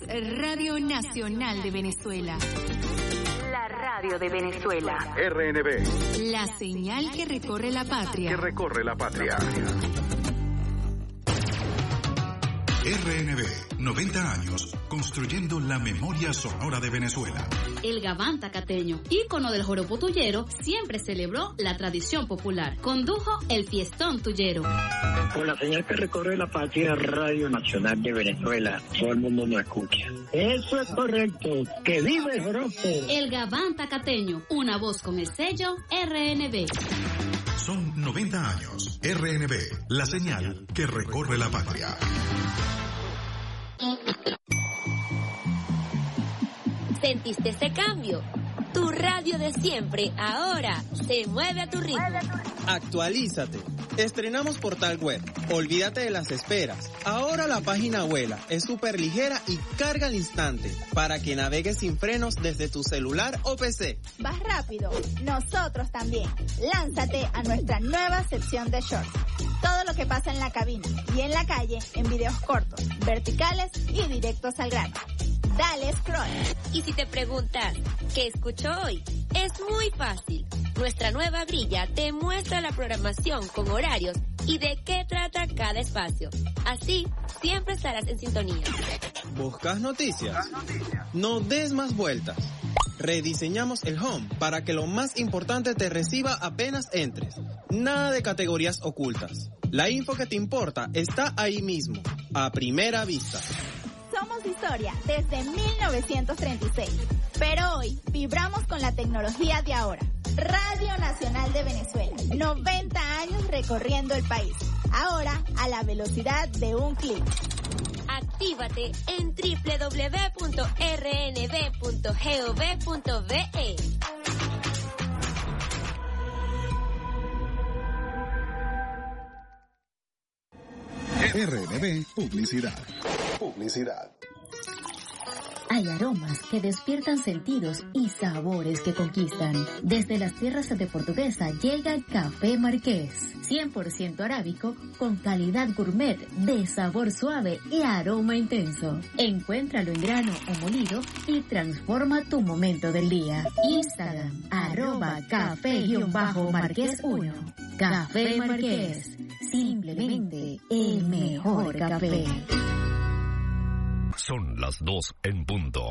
Radio Nacional de Venezuela. La radio de Venezuela. RNB. La señal que recorre la patria. Que recorre la patria. RNB, 90 años construyendo la memoria sonora de Venezuela. El Gabán tacateño, ícono del joropo tuyero, siempre celebró la tradición popular. Condujo el fiestón tuyero. Con la señal que recorre la patria, Radio Nacional de Venezuela, todo el mundo nos escucha. Eso es correcto, que vive el joropo. El Gabán tacateño, una voz con el sello RNB. Son 90 años. RNB, la señal que recorre la patria. ¿Sentiste ese cambio? Tu radio de siempre ahora se mueve a tu ritmo. Actualízate. Estrenamos portal web. Olvídate de las esperas. Ahora la página vuela, es súper ligera y carga al instante para que navegues sin frenos desde tu celular o PC. ¿Vas rápido? Nosotros también. Lánzate a nuestra nueva sección de shorts. Todo lo que pasa en la cabina y en la calle en videos cortos, verticales y directos al grano. Dale scroll. Y si te preguntas, ¿qué escucho hoy? Es muy fácil. Nuestra nueva grilla te muestra la programación con horarios y de qué trata cada espacio. Así, siempre estarás en sintonía. ¿Buscas noticias? No des más vueltas. Rediseñamos el home para que lo más importante te reciba apenas entres. Nada de categorías ocultas. La info que te importa está ahí mismo, a primera vista. Somos historia desde 1936, pero hoy vibramos con la tecnología de ahora. Radio Nacional de Venezuela, 90 años recorriendo el país, ahora a la velocidad de un clic. Actívate en www.rnb.gov.be. RNB Publicidad. Hay aromas que despiertan sentidos y sabores que conquistan. Desde las tierras de Portuguesa llega el Café Marqués, 100% arábico con calidad gourmet de sabor suave y aroma intenso. Encuéntralo en grano o molido y transforma tu momento del día. Instagram, @café_marqués1. Café Marqués, simplemente el mejor café. Son las 2 en punto.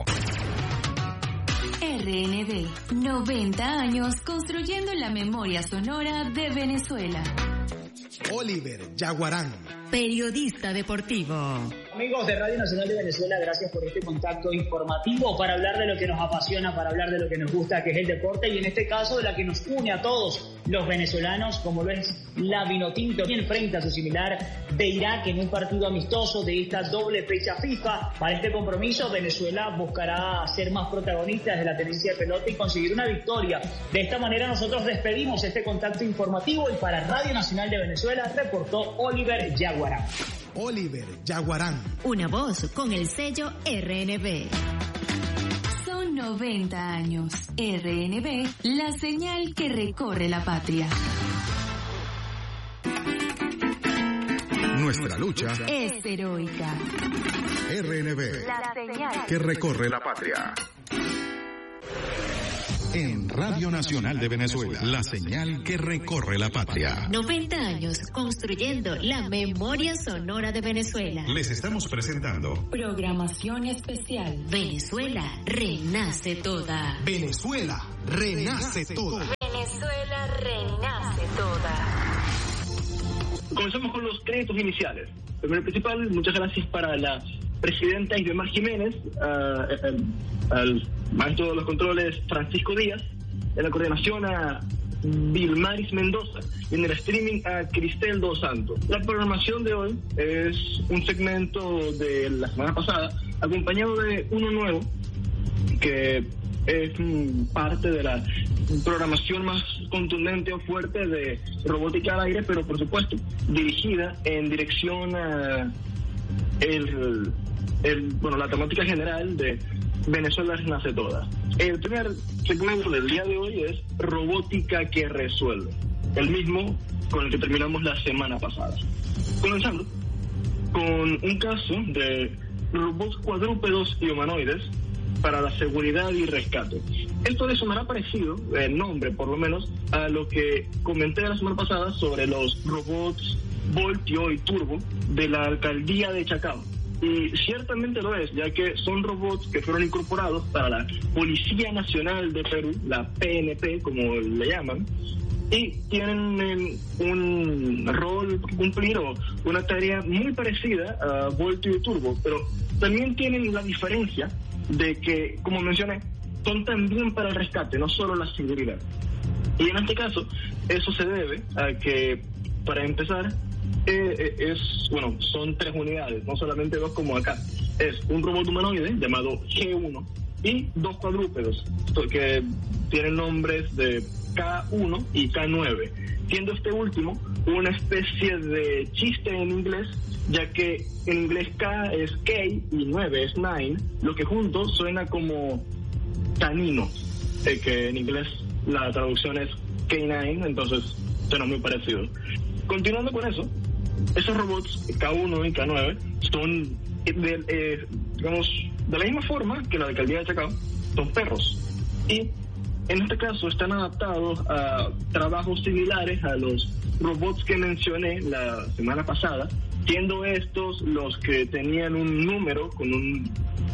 RNB, 90 años construyendo la memoria sonora de Venezuela. Oliver Yaguarán, periodista deportivo. Amigos de Radio Nacional de Venezuela, gracias por este contacto informativo para hablar de lo que nos apasiona, para hablar de lo que nos gusta, que es el deporte, y en este caso de la que nos une a todos los venezolanos, como lo es la Vinotinto, que enfrenta a su similar de Irak en un partido amistoso de esta doble fecha FIFA. Para este compromiso, Venezuela buscará ser más protagonista de la tenencia de pelota y conseguir una victoria. De esta manera nosotros despedimos este contacto informativo, y para Radio Nacional de Venezuela reportó Oliver Yaguarán. Oliver Yaguarán. Una voz con el sello RNB. Son 90 años. RNB, la señal que recorre la patria. Nuestra lucha es heroica. RNB, la señal que recorre la patria. En Radio Nacional de Venezuela, la señal que recorre la patria. 90 años construyendo la memoria sonora de Venezuela. Les estamos presentando programación especial. Venezuela renace toda. Venezuela renace toda. Venezuela renace toda. Comenzamos con los créditos iniciales. Primero y principal, muchas gracias para la presidenta Isbemar Jiménez, al maestro de los controles Francisco Díaz, en la coordinación a Vilmaris Mendoza y en el streaming a Cristel Dos Santos. La programación de hoy es un segmento de la semana pasada, acompañado de uno nuevo, que es parte de la programación más contundente o fuerte de robótica al aire, pero por supuesto dirigida en dirección a la temática general de Venezuela renace toda. El primer segmento del día de hoy es robótica que resuelve, el mismo con el que terminamos la semana pasada. Comenzando con un caso de robots cuadrúpedos y humanoides para la seguridad y rescate. Esto le sonará parecido, el nombre por lo menos, a lo que comenté la semana pasada sobre los robots Voltio y Turbo de la alcaldía de Chacao. Y ciertamente lo es, ya que son robots que fueron incorporados para la Policía Nacional de Perú, la PNP como le llaman, y tienen un rol que cumplir o una tarea muy parecida a Voltio y Turbo, pero también tienen la diferencia de que, como mencioné, son también para el rescate, no solo la seguridad. Y en este caso, eso se debe a que, para empezar, son 3 unidades, no solamente 2 como acá. Es un robot humanoide llamado G1 y 2 cuadrúpedos que tienen nombres de K1 y K9, siendo este último una especie de chiste en inglés, ya que en inglés K es K y 9 es 9, lo que juntos suena como canino, que en inglés la traducción es K9, entonces suena muy parecido. Continuando con eso, esos robots K1 y K9 son de la misma forma que la alcaldía de Chacao, son perros, y en este caso están adaptados a trabajos similares a los robots que mencioné la semana pasada, siendo estos los que tenían un número con un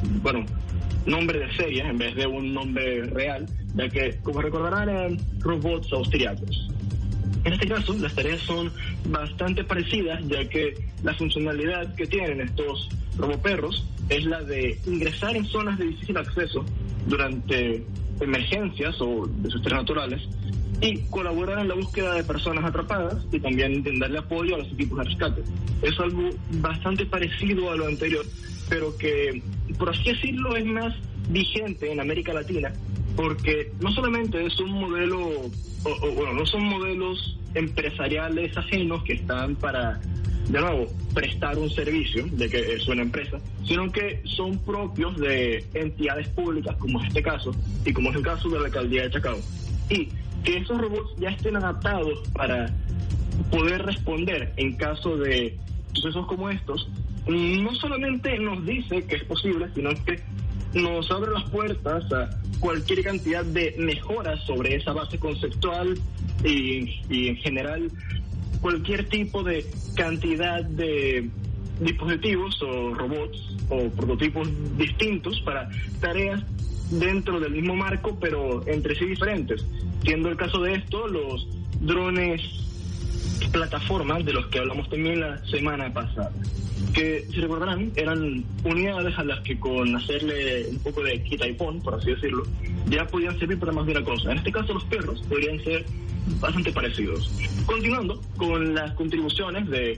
nombre de serie en vez de un nombre real, ya que, como recordarán, eran robots austriacos. En este caso, las tareas son bastante parecidas, ya que la funcionalidad que tienen estos roboperros es la de ingresar en zonas de difícil acceso durante emergencias o desastres naturales y colaborar en la búsqueda de personas atrapadas y también darle apoyo a los equipos de rescate. Es algo bastante parecido a lo anterior, pero que, por así decirlo, es más vigente en América Latina, porque no solamente es un modelo, no son modelos empresariales ajenos que están para, de nuevo, prestar un servicio de que es una empresa, sino que son propios de entidades públicas, como es este caso, y como es el caso de la alcaldía de Chacao. Y que esos robots ya estén adaptados para poder responder en caso de sucesos como estos, no solamente nos dice que es posible, sino que nos abre las puertas a cualquier cantidad de mejoras sobre esa base conceptual y en general cualquier tipo de cantidad de dispositivos o robots o prototipos distintos para tareas dentro del mismo marco, pero entre sí diferentes, siendo el caso de esto los drones plataformas de los que hablamos también la semana pasada, que, si recordarán, eran unidades a las que con hacerle un poco de quita y pon, por así decirlo, ya podían servir para más de una cosa. En este caso los perros podrían ser bastante parecidos. Continuando con las contribuciones de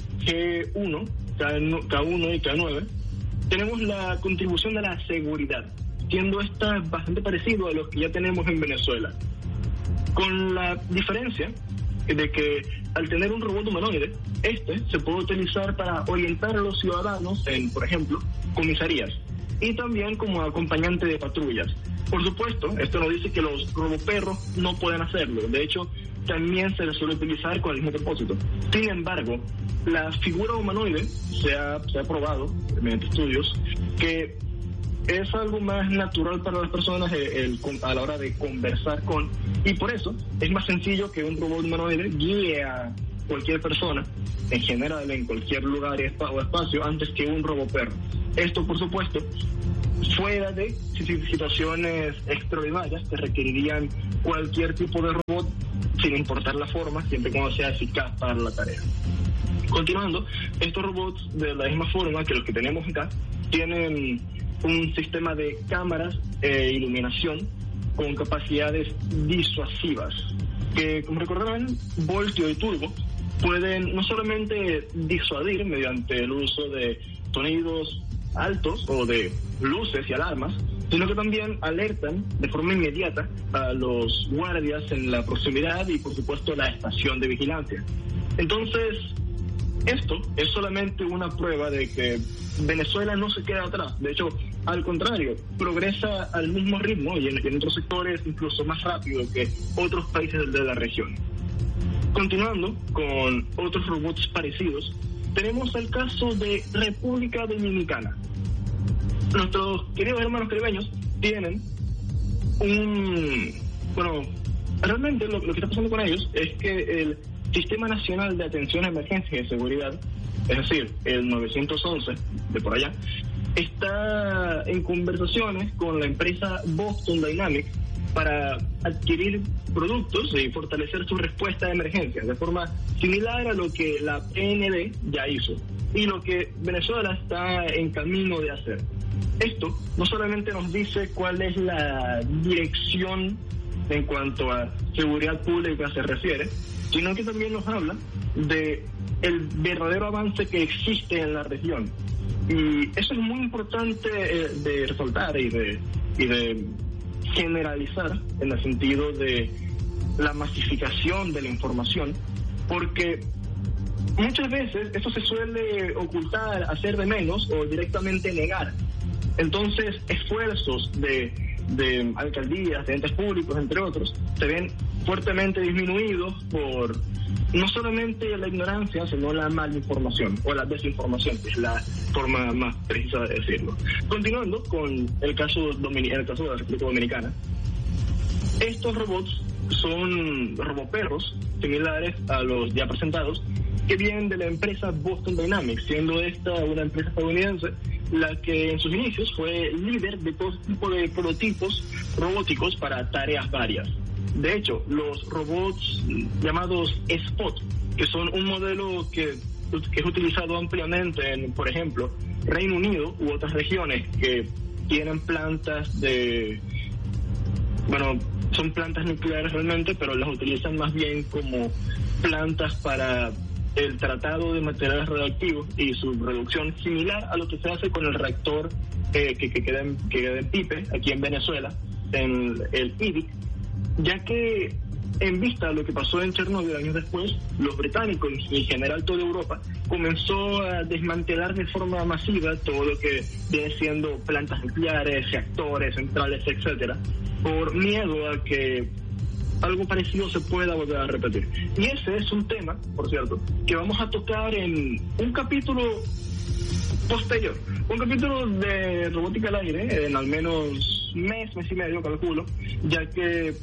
G1, K1 y K9, tenemos la contribución de la seguridad, siendo esta bastante parecido a los que ya tenemos en Venezuela, con la diferencia de que al tener un robot humanoide, se puede utilizar para orientar a los ciudadanos en, por ejemplo, comisarías, y también como acompañante de patrullas. Por supuesto, esto no dice que los roboperros no pueden hacerlo, de hecho, también se les suele utilizar con el mismo propósito. Sin embargo, la figura humanoide se ha probado, mediante estudios, que es algo más natural para las personas a la hora de conversar con, y por eso es más sencillo que un robot humanoide guíe a cualquier persona, en general, en cualquier lugar o espacio, antes que un roboperro. Esto, por supuesto, fuera de situaciones extraordinarias que requerirían cualquier tipo de robot, sin importar la forma, siempre y cuando sea eficaz para la tarea. Continuando, estos robots, de la misma forma que los que tenemos acá, tienen un sistema de cámaras e iluminación con capacidades disuasivas, que, como recordarán, Voltio y Turbo pueden no solamente disuadir mediante el uso de sonidos altos o de luces y alarmas, sino que también alertan de forma inmediata a los guardias en la proximidad y, por supuesto, la estación de vigilancia. Entonces, esto es solamente una prueba de que Venezuela no se queda atrás. De hecho, al contrario, progresa al mismo ritmo y en otros sectores incluso más rápido que otros países de la región. Continuando con otros robots parecidos, tenemos el caso de República Dominicana, nuestros queridos hermanos caribeños tienen realmente lo que está pasando con ellos es que el Sistema Nacional de Atención a Emergencias y Seguridad, es decir, el 911 de por allá, está en conversaciones con la empresa Boston Dynamics para adquirir productos y fortalecer su respuesta de emergencias de forma similar a lo que la PND ya hizo y lo que Venezuela está en camino de hacer. Esto no solamente nos dice cuál es la dirección en cuanto a seguridad pública se refiere, sino que también nos habla de el verdadero avance que existe en la región. Y eso es muy importante de resaltar y de generalizar en el sentido de la masificación de la información, porque muchas veces eso se suele ocultar, hacer de menos o directamente negar. Entonces, esfuerzos de alcaldías, de entes públicos, entre otros, se ven fuertemente disminuidos por no solamente la ignorancia, sino la malinformación o la desinformación, que es la forma más precisa de decirlo. Continuando con el caso de la República Dominicana, estos robots son roboperros similares a los ya presentados, que vienen de la empresa Boston Dynamics, siendo esta una empresa estadounidense la que en sus inicios fue líder de todo tipo de prototipos robóticos para tareas varias. De hecho, los robots llamados Spot, que son un modelo que es utilizado ampliamente en, por ejemplo, Reino Unido u otras regiones que tienen plantas son plantas nucleares realmente, pero las utilizan más bien como plantas para el tratado de materiales radioactivos y su reducción, similar a lo que se hace con el reactor que queda en Pipe, aquí en Venezuela, en el IBIC, ya que en vista de lo que pasó en Chernobyl años después, los británicos y en general toda Europa comenzó a desmantelar de forma masiva todo lo que viene siendo plantas nucleares, reactores, centrales, etcétera, por miedo a que algo parecido se pueda volver a repetir. Y ese es un tema, por cierto, que vamos a tocar en un capítulo posterior, un capítulo de robótica al aire, en al menos mes y medio, calculo, ya que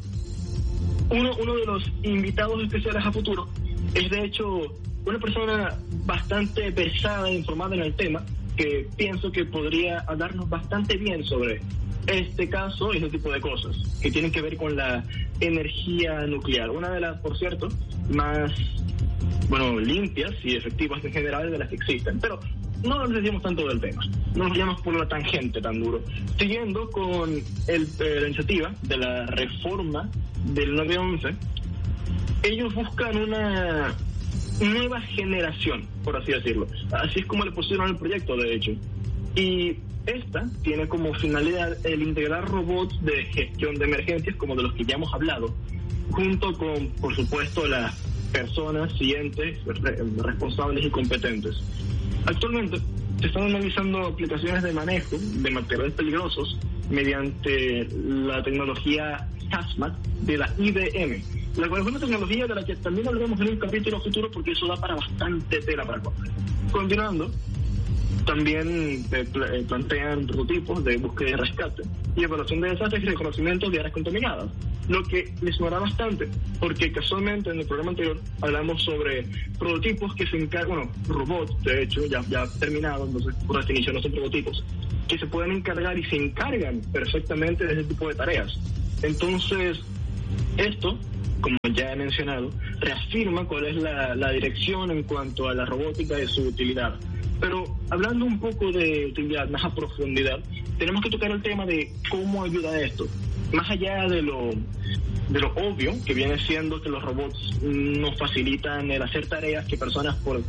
uno de los invitados especiales a futuro es de hecho una persona bastante versada e informada en el tema, que pienso que podría hablarnos bastante bien sobre este caso y ese tipo de cosas que tienen que ver con la energía nuclear, una de las, por cierto, más limpias y efectivas en general de las que existen. Pero no nos desviamos tanto del tema, no nos vayamos por la tangente tan duro. Siguiendo con la iniciativa de la reforma del 911, ellos buscan una nueva generación, por así decirlo. Así es como le pusieron el proyecto, de hecho. Y esta tiene como finalidad el integrar robots de gestión de emergencias, como de los que ya hemos hablado, junto con, por supuesto, las personas y entes responsables y competentes. Actualmente se están analizando aplicaciones de manejo de materiales peligrosos mediante la tecnología HAZMAT de la IBM, la cual es una tecnología de la que también hablaremos en un capítulo futuro, porque eso da para bastante tela para correr. Continuando, también plantean prototipos de búsqueda y rescate y evaluación de desastres y reconocimiento de áreas contaminadas, lo que les sonará bastante, porque casualmente en el programa anterior hablamos sobre prototipos que se encargan, robots, de hecho, ya terminado, entonces por definición no son prototipos, que se pueden encargar y se encargan perfectamente de ese tipo de tareas. Entonces, esto, como ya he mencionado, reafirma cuál es la dirección en cuanto a la robótica y su utilidad. Pero hablando un poco de utilidad más a profundidad, tenemos que tocar el tema de cómo ayuda esto. Más allá de lo obvio, que viene siendo que los robots nos facilitan el hacer tareas que personas por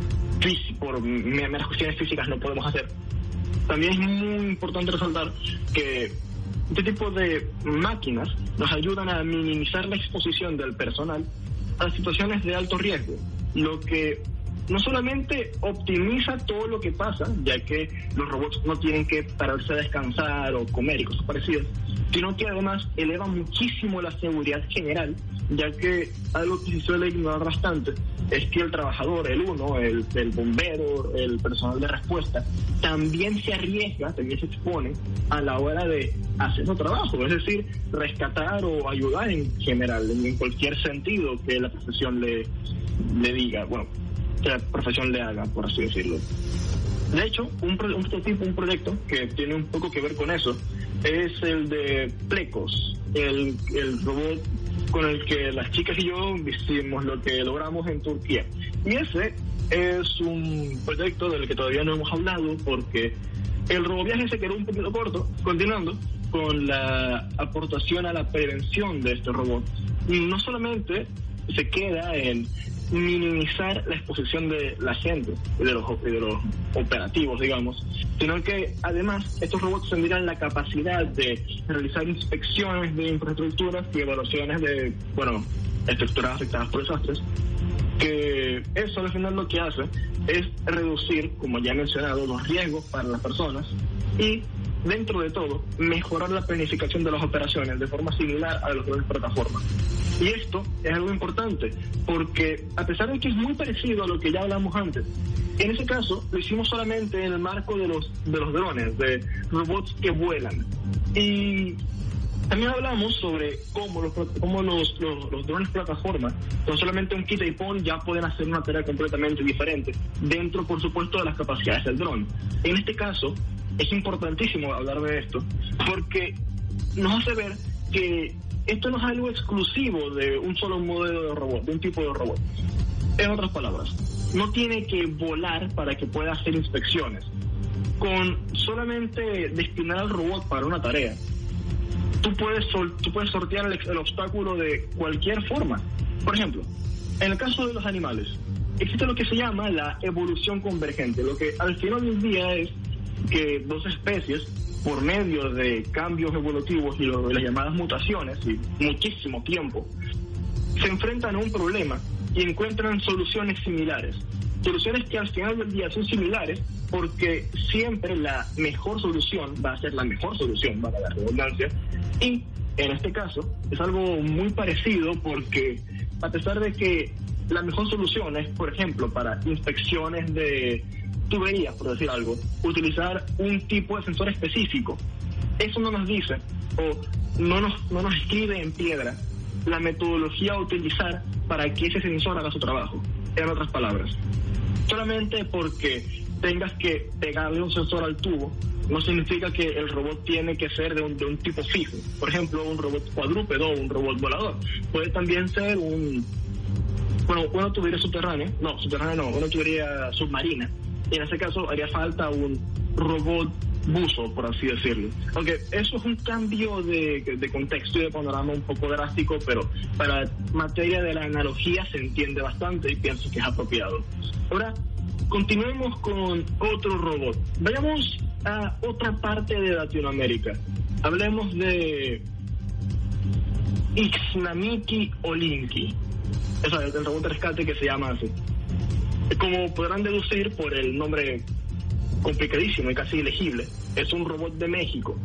meras cuestiones físicas no podemos hacer. También es muy importante resaltar que este tipo de máquinas nos ayudan a minimizar la exposición del personal a situaciones de alto riesgo, lo que no solamente optimiza todo lo que pasa, ya que los robots no tienen que pararse a descansar o comer y cosas parecidas, sino que además eleva muchísimo la seguridad general, ya que algo que se suele ignorar bastante es que el trabajador, el bombero, el personal de respuesta, también se arriesga, también se expone a la hora de hacer su trabajo, es decir, rescatar o ayudar en general, en cualquier sentido que la profesión le diga, bueno, que la profesión le haga, por así decirlo. De hecho, un proyecto que tiene un poco que ver con eso es el de Plecos, el robot con el que las chicas y yo hicimos lo que logramos en Turquía. Y ese es un proyecto del que todavía no hemos hablado porque el roboviaje se quedó un poquito corto, continuando con la aportación a la prevención de este robot. Y no solamente se queda en minimizar la exposición de la gente, de los operativos, digamos, sino que además estos robots tendrían la capacidad de realizar inspecciones de infraestructuras y evaluaciones de, estructuras afectadas por desastres, que eso al final lo que hace es reducir, como ya he mencionado, los riesgos para las personas y, dentro de todo, mejorar la planificación de las operaciones de forma similar a los de las plataformas. Y esto es algo importante, porque a pesar de que es muy parecido a lo que ya hablamos antes, en ese caso lo hicimos solamente en el marco de los drones, de robots que vuelan. Y también hablamos sobre cómo los drones plataforma, con solamente un quita y pon, ya pueden hacer una tarea completamente diferente, dentro, por supuesto, de las capacidades del dron. En este caso, es importantísimo hablar de esto, porque nos hace ver que esto no es algo exclusivo de un solo modelo de robot, de un tipo de robot. En otras palabras, no tiene que volar para que pueda hacer inspecciones. Con solamente destinar al robot para una tarea, tú puedes sortear el obstáculo de cualquier forma. Por ejemplo, en el caso de los animales, existe lo que se llama la evolución convergente, lo que al final del día es que dos especies, por medio de cambios evolutivos y las llamadas mutaciones, y muchísimo tiempo, se enfrentan a un problema y encuentran soluciones similares. Soluciones que al final del día son similares porque siempre la mejor solución va a ser la mejor solución, para la redundancia, y en este caso es algo muy parecido porque a pesar de que la mejor solución es, por ejemplo, para inspecciones de tuberías, por decir algo, utilizar un tipo de sensor específico, eso no nos dice o no nos escribe en piedra la metodología a utilizar para que ese sensor haga su trabajo. En otras palabras, solamente porque tengas que pegarle un sensor al tubo no significa que el robot tiene que ser de un tipo fijo. Por ejemplo, un robot cuadrúpedo o un robot volador. Puede también ser una tubería una tubería submarina. Y en ese caso haría falta un robot buzo, por así decirlo. Aunque eso es un cambio de contexto y de panorama un poco drástico, pero para materia de la analogía se entiende bastante y pienso que es apropiado. Ahora, continuemos con otro robot. Vayamos a otra parte de Latinoamérica. Hablemos de Ixnamiki Olinki. Eso es el robot de rescate que se llama así. Como podrán deducir por el nombre complicadísimo y casi ilegible, es un robot de México.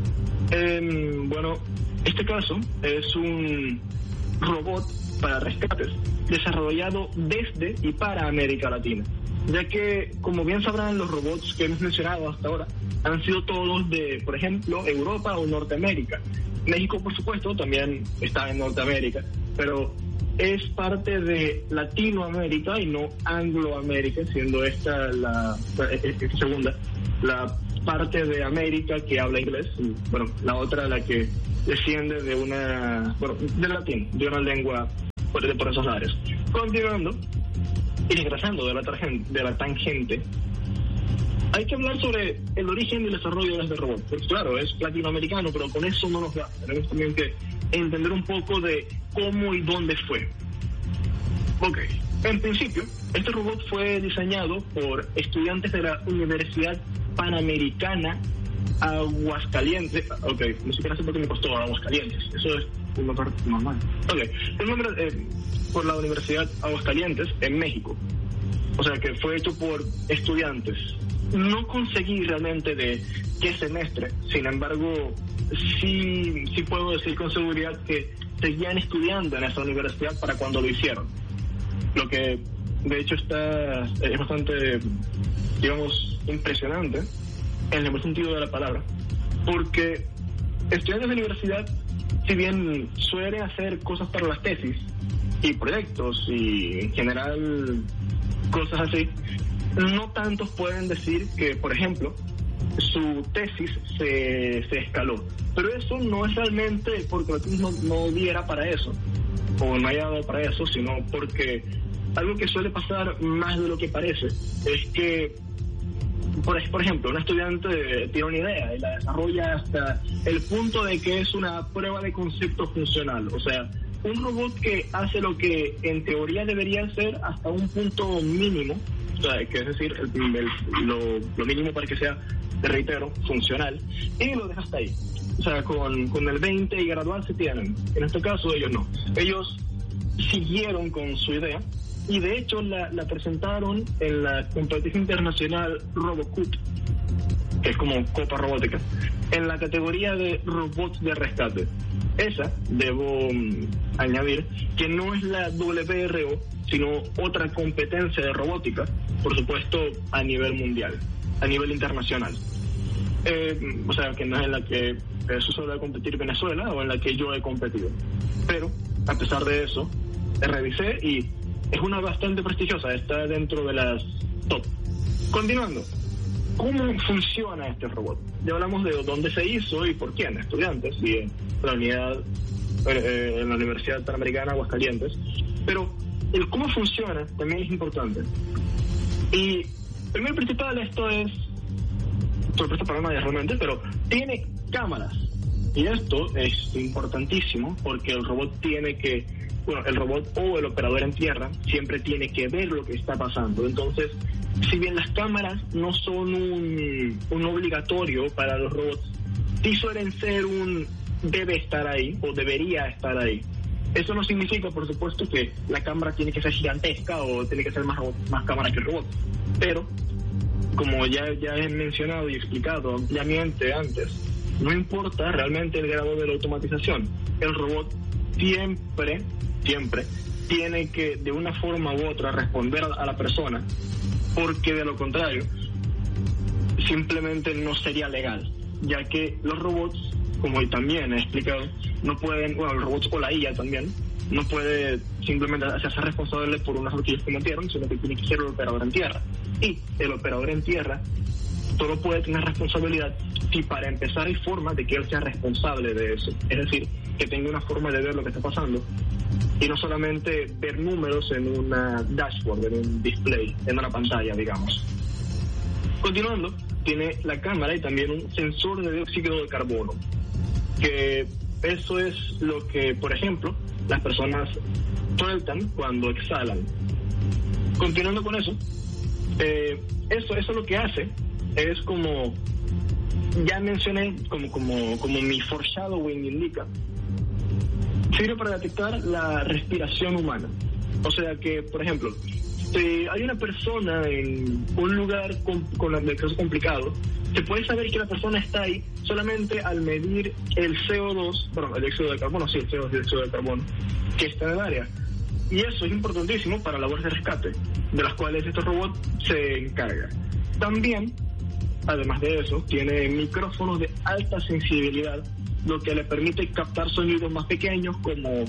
Este caso es un robot para rescates desarrollado desde y para América Latina, ya que, como bien sabrán, los robots que hemos mencionado hasta ahora han sido todos de, por ejemplo, Europa o Norteamérica. México, por supuesto, también está en Norteamérica, pero es parte de Latinoamérica y no Angloamérica, siendo esta la segunda, la parte de América que habla inglés, y, la otra la que desciende de del latín, de una lengua por esas áreas. Continuando y regresando de la tangente, hay que hablar sobre el origen y el desarrollo de este robot. Pues claro, es latinoamericano, pero con eso no nos da. Tenemos también que entender un poco de cómo y dónde fue. Ok, en principio, este robot fue diseñado por estudiantes de la Universidad Panamericana Aguascalientes. Ok, ni siquiera sé por qué me costó Aguascalientes. Eso es un nombre normal. Ok, el nombre por la Universidad Aguascalientes en México. o sea, que fue hecho por estudiantes. No conseguí realmente de qué semestre, sin embargo, sí puedo decir con seguridad que seguían estudiando en esa universidad para cuando lo hicieron. Lo que, de hecho, es bastante, digamos, impresionante, en el buen sentido de la palabra, porque estudiantes de universidad, si bien suelen hacer cosas para las tesis y proyectos y en general cosas así, no tantos pueden decir que, por ejemplo, su tesis se escaló. Pero eso no es realmente porque la tesis no diera para eso, o no haya dado para eso, sino porque algo que suele pasar más de lo que parece es que, por ejemplo, un estudiante tiene una idea y la desarrolla hasta el punto de que es una prueba de concepto funcional. O sea, un robot que hace lo que en teoría debería hacer hasta un punto mínimo, o sea, que es decir, lo mínimo para que sea, te reitero, funcional, y lo deja hasta ahí. O sea, con el 20 y gradual se tienen. En este caso ellos no. Ellos siguieron con su idea y de hecho la presentaron en la competición internacional RoboCup, que es como Copa Robótica, en la categoría de robots de rescate. Esa, debo añadir, que no es la WRO, sino otra competencia de robótica, por supuesto a nivel mundial, a nivel internacional. O sea, que no es en la que se suele competir Venezuela o en la que yo he competido. Pero, a pesar de eso, revisé y es una bastante prestigiosa, está dentro de las top. Continuando, ¿cómo funciona este robot? Ya hablamos de dónde se hizo y por quién, estudiantes, y en la Universidad Panamericana Aguascalientes. Pero el cómo funciona también es importante. Y primero principal, esto es sorpresa para nadie realmente, pero tiene cámaras. Y esto es importantísimo porque el robot el robot o el operador en tierra siempre tiene que ver lo que está pasando. Entonces, si bien las cámaras no son un obligatorio para los robots, sí suelen ser debe estar ahí o debería estar ahí. Eso no significa, por supuesto, que la cámara tiene que ser gigantesca o tiene que ser más cámara que el robot. Pero, como ya he mencionado y explicado ampliamente antes, no importa realmente el grado de la automatización. El robot siempre tiene que, de una forma u otra, responder a la persona, porque de lo contrario, simplemente no sería legal, ya que los robots, como también he explicado, no pueden, los robots o la IA también, no puede simplemente hacerse responsable por un error que ellos cometieron, sino que tiene que ser el operador en tierra. Y el operador en tierra solo puede tener responsabilidad si para empezar hay forma de que él sea responsable de eso. Es decir, que tenga una forma de ver lo que está pasando y no solamente ver números en una dashboard, en un display, en una pantalla, digamos. Continuando, tiene la cámara y también un sensor de dióxido de carbono, que eso es lo que, por ejemplo, las personas sueltan cuando exhalan. Continuando con eso, eso lo que hace es, como ya mencioné, como mi foreshadowing indica, sirve para detectar la respiración humana. O sea que, por ejemplo, si hay una persona en un lugar con acceso complicado, se puede saber que la persona está ahí solamente al medir el CO2, el dióxido de carbono, sí, el dióxido de carbono, que está en el área. Y eso es importantísimo para labores de rescate, de las cuales este robot se encarga. También, además de eso, tiene micrófonos de alta sensibilidad, lo que le permite captar sonidos más pequeños como,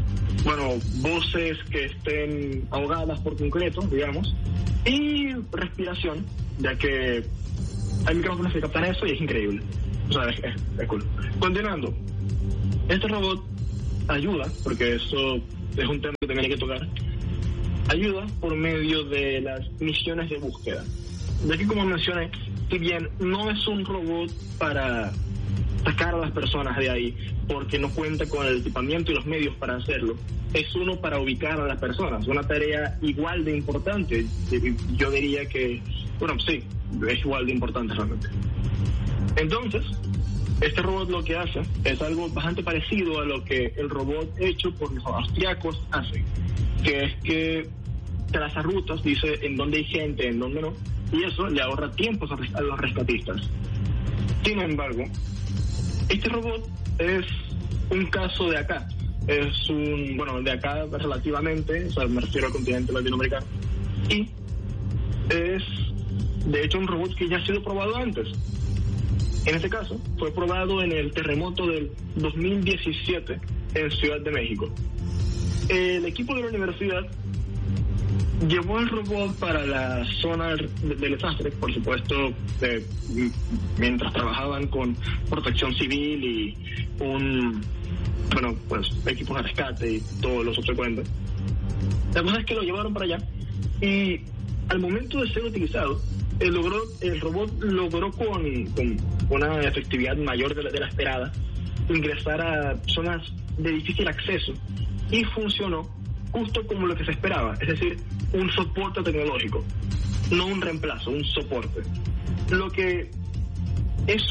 voces que estén ahogadas por concreto, digamos, y respiración, ya que hay micrófonos que captan eso y es increíble. O sea, es cool. Continuando, este robot ayuda, porque eso es un tema que también hay que tocar, ayuda por medio de las misiones de búsqueda. Ya que, como mencioné, si bien no es un robot para sacar a las personas de ahí, porque no cuenta con el equipamiento y los medios para hacerlo, es uno para ubicar a las personas, una tarea igual de importante. Yo diría que, sí, es igual de importante realmente. Entonces, este robot lo que hace es algo bastante parecido a lo que el robot hecho por los austriacos hace, que es que traza rutas, dice en dónde hay gente, en dónde no, y eso le ahorra tiempos a los rescatistas. Sin embargo, este robot es un caso de acá. Es de acá relativamente, o sea, me refiero al continente latinoamericano, y es de hecho un robot que ya ha sido probado antes. En este caso, fue probado en el terremoto del 2017 en Ciudad de México. El equipo de la universidad llevó el robot para la zona del desastre, por supuesto, mientras trabajaban con protección civil y equipos de rescate y todos los otros cuentos. La cosa es que lo llevaron para allá y al momento de ser utilizado, el robot logró con una efectividad mayor de la esperada ingresar a zonas de difícil acceso y funcionó justo como lo que se esperaba, es decir, un soporte tecnológico, no un reemplazo, un soporte. Lo que es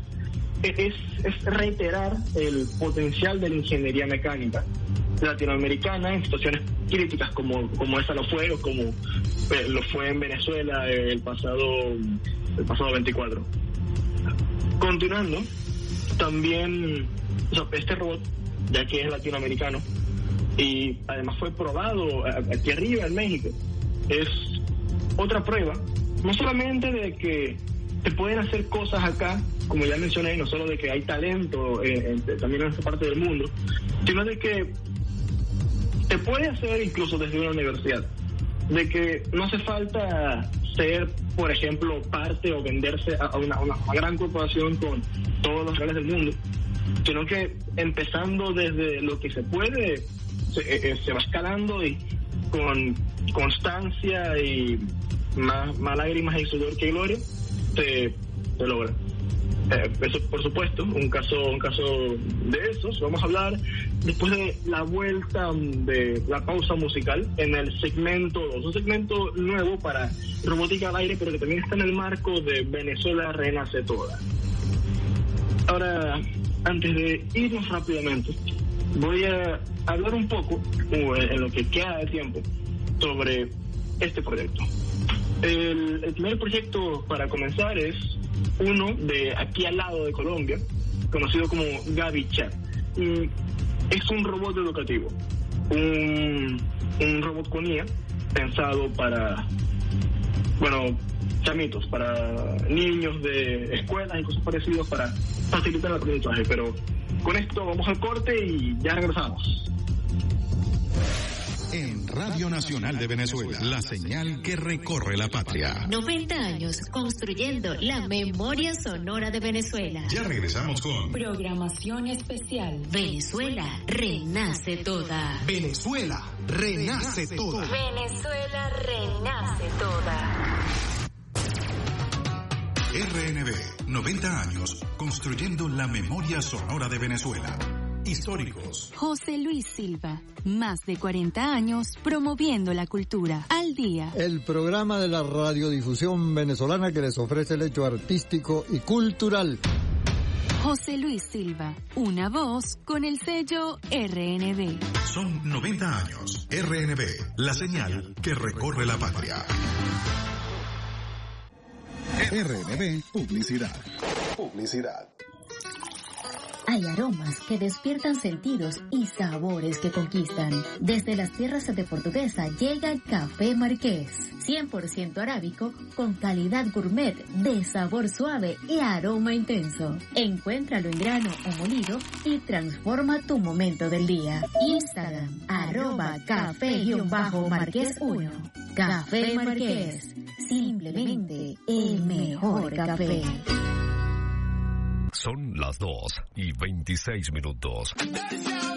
reiterar el potencial de la ingeniería mecánica latinoamericana en situaciones críticas como esa lo fue, o como lo fue en Venezuela el pasado 24. Continuando, también este robot, ya que es latinoamericano y además fue probado aquí arriba en México, es otra prueba, no solamente de que se pueden hacer cosas acá, como ya mencioné, no solo de que hay talento también en esta parte del mundo, sino de que se puede hacer incluso desde una universidad, de que no hace falta ser, por ejemplo, parte o venderse a una gran corporación con todos los reales del mundo, sino que empezando desde lo que se puede, se va escalando y con constancia y más lágrimas y sudor que gloria, se logra. Eso, por supuesto, un caso de esos. Vamos a hablar después de la vuelta de la pausa musical en el segmento 2, un segmento nuevo para robótica al aire, pero que también está en el marco de Venezuela Renace Toda. Ahora, antes de irnos rápidamente, voy a hablar un poco, en lo que queda de tiempo, sobre este proyecto. El primer proyecto para comenzar es uno de aquí al lado de Colombia, conocido como Gaby Chat. Y es un robot educativo, un robot con IA pensado para, chamitos, para niños de escuelas y cosas parecidas para facilitar el aprendizaje. Pero con esto vamos al corte y ya regresamos. En Radio Nacional de Venezuela, la señal que recorre la patria. 90 años construyendo la memoria sonora de Venezuela. Ya regresamos con programación especial. Venezuela renace toda. Venezuela renace toda. Venezuela renace toda. RNB, 90 años construyendo la memoria sonora de Venezuela. Históricos. José Luis Silva, más de 40 años promoviendo la cultura. Al día. El programa de la radiodifusión venezolana que les ofrece el hecho artístico y cultural. José Luis Silva, una voz con el sello RNB. Son 90 años. RNB, la señal que recorre la patria. RNB Publicidad. Hay aromas que despiertan sentidos y sabores que conquistan. Desde las tierras de Portuguesa llega el Café Marqués, 100% arábico con calidad gourmet de sabor suave y aroma intenso. Encuéntralo en grano o molido y transforma tu momento del día. Instagram, @café_marqués1. Café Marqués, simplemente el mejor café. Son las 2:26.